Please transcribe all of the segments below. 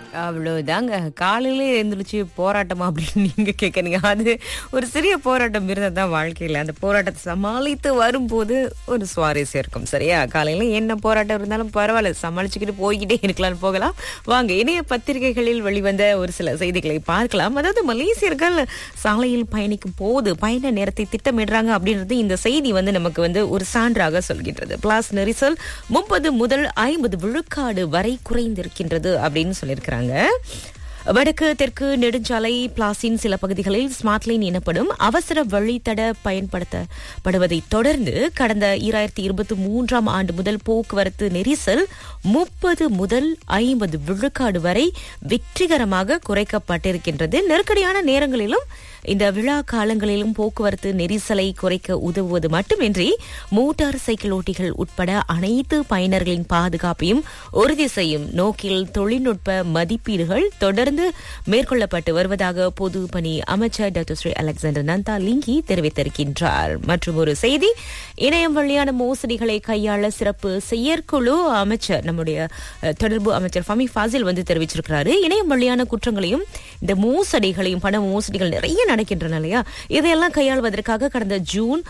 அவ்வளவுதாங்க. காலையிலே எழுந்திருச்சு போராட்டமா அப்படின்னு நீங்க கேட்கறீங்க. அது ஒரு சிறிய போராட்டம் இருந்தா தான் வாழ்க்கையில அந்த போராட்டத்தை சமாளித்து வரும்போது ஒரு சுவாரஸ்யம் இருக்கும். சரியா? காலையில என்ன போராட்டம் இருந்தாலும் பரவாயில்ல, சமாளிச்சுக்கிட்டு போய்கிட்டே இருக்கலாம்னு போகலாம். வாங்க, இணைய பத்திரிகைகளில் வெளிவந்த ஒரு சில செய்திகளை பார்க்கலாம். அதாவது மலேசியர்கள் சாலையில் பயணிக்கும் போது பயண நேரத்தை திட்டமிடுறாங்க அப்படின்றது இந்த செய்தி நமக்கு ஒரு சான்றாக சொல்கின்றது. பிளாஸ் நெரிசல் 30 முதல் 50 விழுக்காடு வரை குறைந்திருக்கின்றது அப்படின்னு சொல்லியிருக்கிறாங்க. வடக்கு தெற்கு நெடுஞ்சாலை பிளாஸின் சில பகுதிகளில் ஸ்மார்ட் லைன் எனப்படும் அவசர வழித்தட பயன்படுத்தப்படுவதை தொடர்ந்து கடந்த 2023 ஆண்டு முதல் போக்குவரத்து நெரிசல் 30 முதல் 50 விழுக்காடு வரை வெற்றிகரமாக குறைக்கப்பட்டிருக்கின்றது. நெருக்கடியான நேரங்களிலும் இந்த விழா காலங்களிலும் போக்குவரத்து நெரிசலை குறைக்க உதவுவது மட்டுமின்றி மோட்டார் சைக்கிள் ஓட்டிகள் உட்பட அனைத்து பயனர்களின் பாதுகாப்பையும் உறுதி செய்யும் நோக்கில் தொழில்நுட்ப மதிப்பீடுகள் தொடர்ந்து மேற்கொள்ளப்பட்டு வருவதாக பொது பணி அமைச்சர் டாக்டர் ஸ்ரீ அலெக்சாண்டர் நந்தா லிங்கி தெரிவித்திருக்கின்றார். மற்றும் ஒரு செய்தி, இணையம் வழியான மோசடிகளை கையாள சிறப்பு செயற்குழு அமைச்சர் நம்முடைய தொடர்பு அமைச்சர் ஃபமி ஃபாசில் தெரிவிச்சிருக்கிறாரு. இணையம் வழியான குற்றங்களையும் இந்த மோசடிகளையும் பண மோசடிகள் நிறைய நடக்கின்றன இல்லையா, இதையெல்லாம் கையாள்வதற்காக கடந்த ஜூன்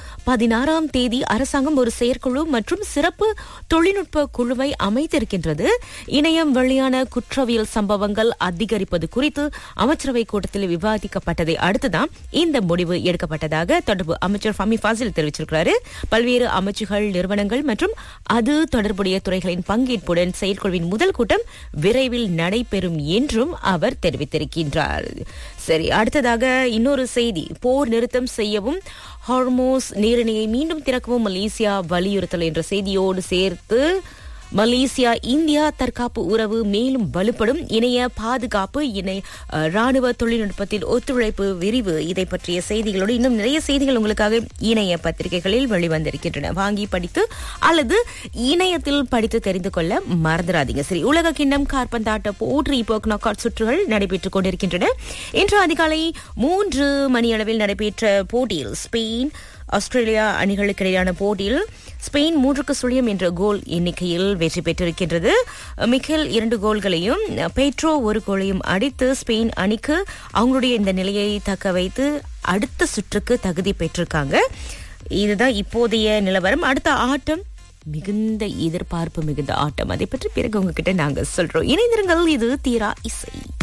16 அரசாங்கம் ஒரு செயற்குழு மற்றும் சிறப்பு தொழில்நுட்ப குழுவை அமைத்திருக்கின்றது. இணையம் வழியான குற்றவியல் சம்பவங்கள் அதிகரிப்பது குறித்து அமைச்சரவை கூட்டத்தில் விவாதிக்கப்பட்டதை அடுத்துதான் இந்த முடிவு எடுக்கப்பட்டதாக தொடர்பு அமைச்சர் ஃபமி ஃபாசில் தெரிவிச்சிருக்கிறாரு. பல்வேறு அமைச்சுகள், நிறுவனங்கள் மற்றும் அது தொடர்புடைய துறைகளின் பங்கேற்புடன் செயற்குழுவின் முதல் கூட்டம் விரைவில் நடைபெறும் என்றும் அவர் தெரிவித்திருக்கின்றார். சரி, அடுத்ததாக இன்னொரு செய்தி, போர் நிறுத்தம் செய்யவும் ஹார்மோஸ் நீரிணையை மீண்டும் திறக்கவும் மலேசியா வலியுறுத்தல் என்ற செய்தியோடு சேர்த்து மலேசியா இந்தியா தற்காப்பு உறவு மேலும் வலுப்படும், இணைய பாதுகாப்பு, ராணுவ தொழில்நுட்பத்தில் ஒத்துழைப்பு விரிவு, இதை பற்றிய செய்திகளோடு இன்னும் நிறைய செய்திகள் உங்களுக்காக இணைய பத்திரிகைகளில் வெளிவந்திருக்கின்றன. வாங்கி படித்து அல்லது இணையத்தில் படித்து தெரிந்து கொள்ள மறந்துடாதீங்க. சரி, உலக கிண்ணம் காற்பந்தாட்ட போட்டி இப்போ நாக் அவுட் சுற்றுகள் நடைபெற்றுக் கொண்டிருக்கின்றன. இன்று அதிகாலை 3 மணியளவில் நடைபெற்ற போட்டியில் ஸ்பெயின் ஆஸ்திரேலியா அணிகளுக்கு இடையிலான போட்டியில் ஸ்பெயின் 3-0 என்ற கோல் எண்ணிக்கையில் வெற்றி பெற்றிருக்கின்றது. மிக்கேல் 2 கோல்களையும் பெட்ரோ 1 கோலையும் அடித்து ஸ்பெயின் அணிக்கு அவங்களுடைய இந்த நிலையை தக்க வைத்து அடுத்த சுற்றுக்கு தகுதி பெற்றிருக்காங்க. இதுதான் இப்போதைய நிலவரம். அடுத்த ஆட்டம் மிகுந்த எதிர்பார்ப்பு மிகுந்த ஆட்டம். அதை பற்றி பிறகு உங்ககிட்ட நாங்க சொல்றோம். இணைந்திருங்கள், இது தீரா இசை.